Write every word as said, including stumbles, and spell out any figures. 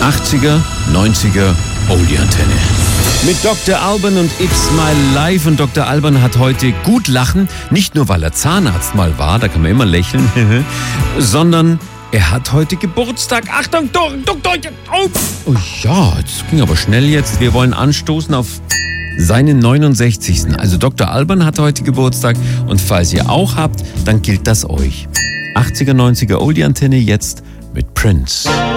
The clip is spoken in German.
achtziger, neunziger Oldie-Antenne. Mit Doktor Alban und It's My Life. Und Doktor Alban hat heute gut lachen. Nicht nur, weil er Zahnarzt mal war, da kann man immer lächeln, sondern er hat heute Geburtstag. Achtung, Doktor! Oh. oh ja, es ging aber schnell jetzt. Wir wollen anstoßen auf seinen neunundsechzigsten Also Doktor Alban hat heute Geburtstag. Und falls ihr auch habt, dann gilt das euch. achtziger, neunziger Oldie-Antenne jetzt mit Prince.